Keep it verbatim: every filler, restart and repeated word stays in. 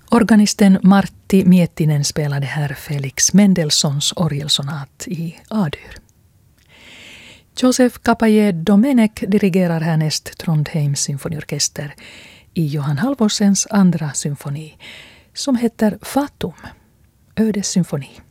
Organisten Martti Miettinen spelade här Felix Mendelssohns orgelsonat i A-dur. Joseph Kapaje-Domenech dirigerar härnäst Trondheims symfoniorkester i Johan Halvorsens andra symfoni som heter Fatum, ödessymfoni.